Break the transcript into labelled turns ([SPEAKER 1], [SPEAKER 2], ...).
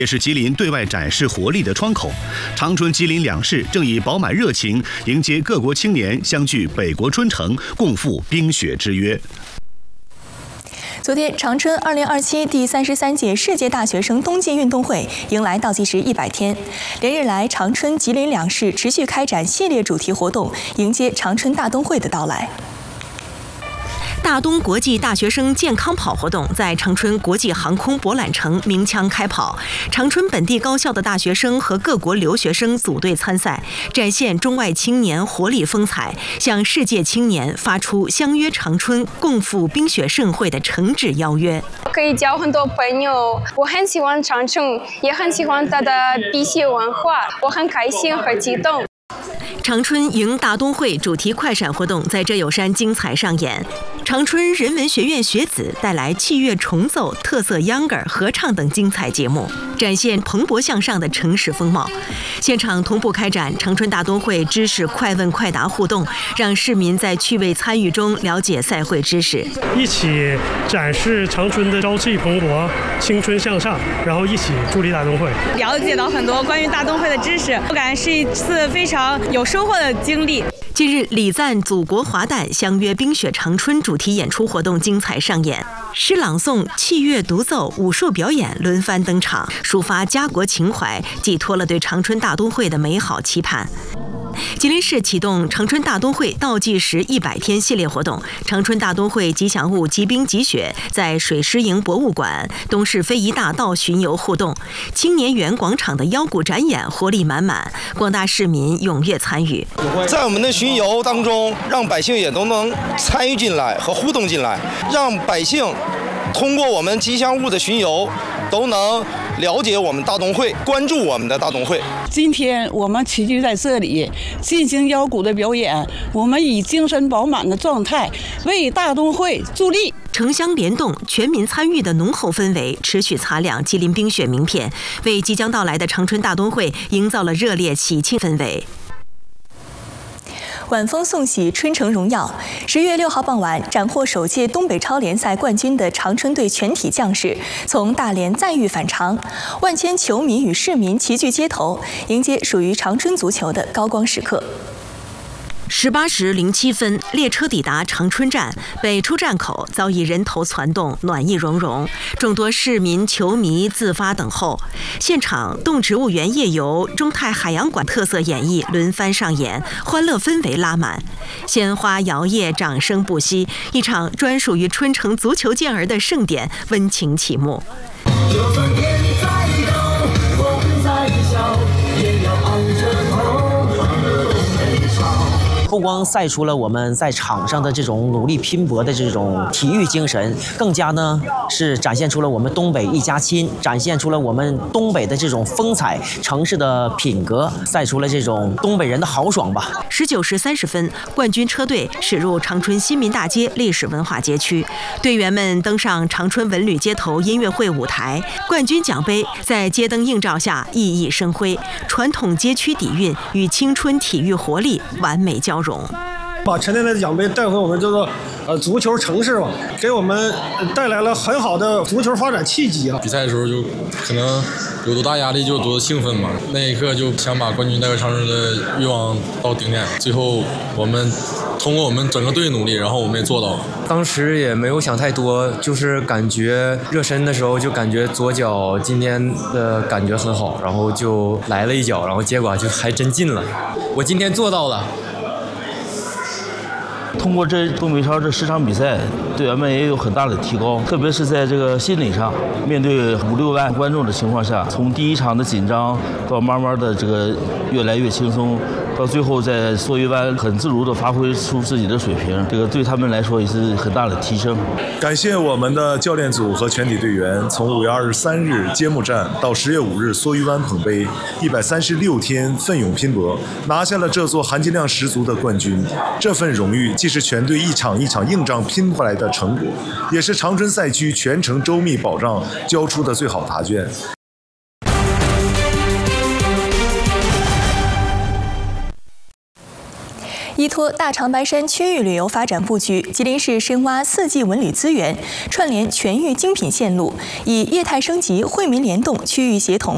[SPEAKER 1] 也是吉林对外展示活力的窗口。长春、吉林两市正以饱满热情迎接各国青年相聚北国春城，共赴冰雪之约。
[SPEAKER 2] 昨天，长春2027第33届世界大学生冬季运动会迎来倒计时100天。连日来，长春、吉林两市持续开展系列主题活动，迎接长春大冬会的到来。
[SPEAKER 3] 大冬国际大学生健康跑活动在长春国际航空博览城鸣枪开跑，长春本地高校的大学生和各国留学生组队参赛，展现中外青年活力风采，向世界青年发出相约长春、共赴冰雪盛会的诚挚邀约。
[SPEAKER 4] 可以交很多朋友，我很喜欢长春，也很喜欢它的冰雪文化，我很开心和激动。
[SPEAKER 3] 长春迎大冬会主题快闪活动在浙友山精彩上演，长春人文学院学子带来器乐重奏、特色秧歌、合唱等精彩节目，展现蓬勃向上的城市风貌。现场同步开展长春大冬会知识快问快答互动，让市民在趣味参与中了解赛会知识，
[SPEAKER 5] 一起展示长春的朝气蓬勃、青春向上，然后一起助力大冬会，
[SPEAKER 6] 了解到很多关于大冬会的知识，我感觉是一次非常有收获的经历。
[SPEAKER 3] 近日，礼赞祖国华诞相约冰雪长春主题演出活动精彩上演，诗朗诵、器乐独奏、武术表演轮番登场，抒发家国情怀，寄托了对长春大冬会的美好期盼。吉林市启动长春大冬会倒计时100天系列活动，长春大冬会吉祥物吉冰吉雪在水师营博物馆、东市非遗大道巡游互动，青年园广场的腰鼓展演活力满满，广大市民踊跃参与。
[SPEAKER 7] 在我们的巡游当中，让百姓也都能参与进来和互动进来，让百姓通过我们吉祥物的巡游都能了解我们大冬会，关注我们的大冬会。
[SPEAKER 8] 今天我们齐聚在这里进行腰鼓的表演，我们以精神饱满的状态为大冬会助力。
[SPEAKER 3] 城乡联动、全民参与的浓厚氛围持续擦亮吉林冰雪名片，为即将到来的长春大冬会营造了热烈喜庆氛围。
[SPEAKER 2] 晚风送喜，春城荣耀。10月6号傍晚，斩获首届东北超联赛冠军的长春队全体将士从大连载誉返长，万千球迷与市民齐聚街头，迎接属于长春足球的高光时刻。
[SPEAKER 3] 18时07分，列车抵达长春站，北出站口早已人头攒动，暖意融融，众多市民、球迷自发等候。现场动植物园夜游、中泰海洋馆特色演绎轮番上演，欢乐氛围拉满，鲜花摇曳，掌声不息，一场专属于春城足球健儿的盛典温情启幕。
[SPEAKER 9] 不光赛出了我们在场上的这种努力拼搏的这种体育精神，更加呢是展现出了我们东北一家亲，展现出了我们东北的这种风采、城市的品格，赛出了这种东北人的豪爽吧。
[SPEAKER 3] 19时30分，冠军车队驶入长春新民大街历史文化街区，队员们登上长春文旅街头音乐会舞台，冠军奖杯在街灯映照下熠熠生辉，传统街区底蕴与青春体育活力完美交融。
[SPEAKER 5] 把陈年的奖杯带回我们这个足球城市吧，给我们带来了很好的足球发展契机啊！
[SPEAKER 10] 比赛的时候就可能有多大压力就有多兴奋嘛，那一刻就想把冠军带回长春的欲望到顶点。最后我们通过我们整个队努力，然后我们也做到了。
[SPEAKER 11] 当时也没有想太多，就是感觉热身的时候就感觉左脚今天的感觉很好，然后就来了一脚，然后结果就还真进了。我今天做到了。
[SPEAKER 12] 通过这东北超这10场比赛，队员们也有很大的提高，特别是在这个心理上，面对5、6万观众的情况下，从第一场的紧张到慢慢的这个越来越轻松，到最后在梭鱼湾很自如地发挥出自己的水平，这个对他们来说也是很大的提升。
[SPEAKER 13] 感谢我们的教练组和全体队员，从5月23日揭幕战到10月5日梭鱼湾捧杯，136天奋勇拼搏，拿下了这座含金量十足的冠军。这份荣誉既是全队一场一场硬仗拼回来的成果，也是长春赛区全程周密保障交出的最好答卷。
[SPEAKER 2] 依托大长白山区域旅游发展布局，吉林市深挖4季文旅资源，串联全域精品线路，以业态升级、惠民联动、区域协同。